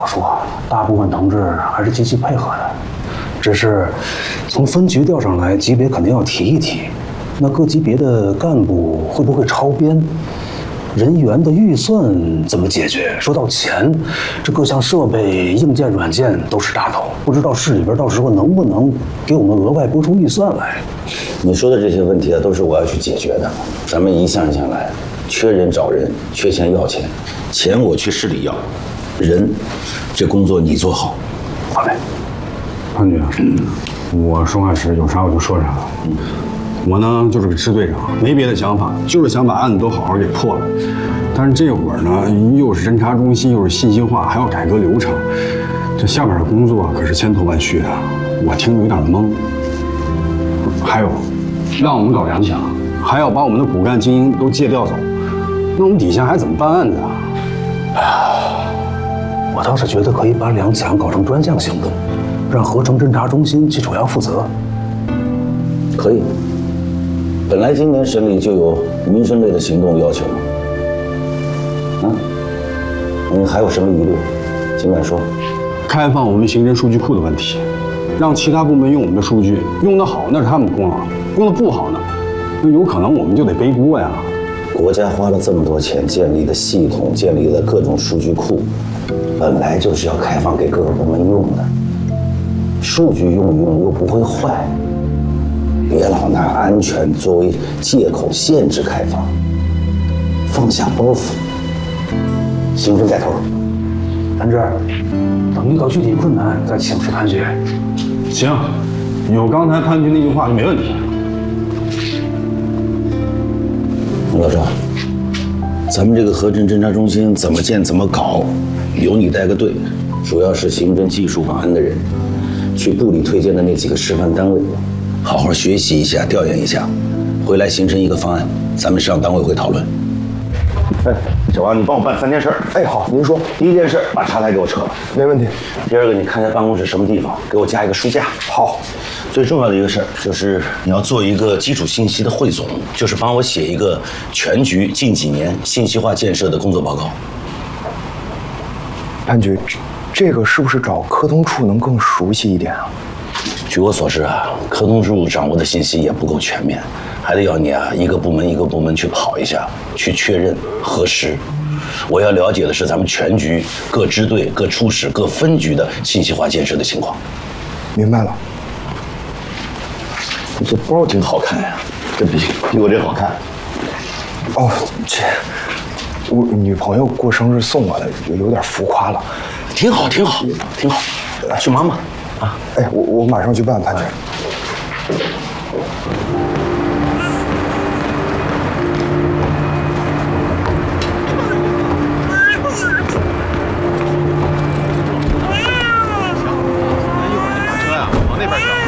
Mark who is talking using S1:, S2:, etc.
S1: 我说，大部分同志还是极其配合的，只是从分局调上来，级别肯定要提一提。那各级别的干部会不会超编？人员的预算怎么解决？说到钱，这各项设备、硬件、软件都是大头，不知道市里边到时候能不能给我们额外拨出预算来？
S2: 你说的这些问题啊，都是我要去解决的。咱们一项一项来，缺人找人，缺钱要钱，钱我去市里要，人，这工作你做好。
S1: 好嘞，
S3: 潘局，我说话时有啥我就说啥。我呢就是个支队长，没别的想法，就是想把案子都好好给破了。但是这会儿呢，又是侦查中心，又是信息化，还要改革流程，这下边的工作可是千头万绪的，我听着有点懵。还有，让我们搞两抢，还要把我们的骨干精英都借调走，那我们底下还怎么办案子啊？
S1: 我倒是觉得可以把两抢搞成专项行动，让合成侦查中心去主要负责。
S2: 可以。本来今年省里就有民生类的行动要求，你还有什么疑虑，尽管说。
S3: 开放我们刑侦数据库的问题，让其他部门用我们的数据，用得好那是他们的功劳，用得不好呢，那有可能我们就得背锅呀。
S2: 国家花了这么多钱建立的系统，建立了各种数据库，本来就是要开放给各个部门用的。数据用一用又不会坏，别老拿安全作为借口限制开放，放下包袱，刑侦带头。
S1: 谭志，等遇到具体困难再请示潘局。
S3: 行，有刚才潘局那句话就没问题。
S2: 老赵，咱们这个合成侦查中心怎么建怎么搞，由你带个队，主要是刑侦技术保安的人，去部里推荐的那几个示范单位，好好学习一下，调研一下，回来形成一个方案，咱们上党委会讨论。哎，小王，你帮我办3件事。
S4: 哎，好，您说。
S2: 第一件事，把茶台给我撤了，
S4: 没问题。
S2: 第二个，你看一下办公室什么地方，给我加一个书架。
S4: 好。
S2: 最重要的一个事儿就是你要做一个基础信息的汇总，就是帮我写一个全局近几年信息化建设的工作报告。
S4: 潘局，这个是不是找科通处能更熟悉一点啊？
S2: 据我所知啊，科通处掌握的信息也不够全面，还得要你啊一个部门一个部门去跑一下，去确认核实。我要了解的是咱们全局各支队、各处室、各分局的信息化建设的情况。
S4: 明白了。
S2: 你这包挺好看呀，这比我这好看。
S4: 哦，这我女朋友过生日送我的，有点浮夸了。
S2: 挺好，挺好，挺好。去忙吧。啊，
S4: 哎，我马上去办，潘局。
S5: 往那边走。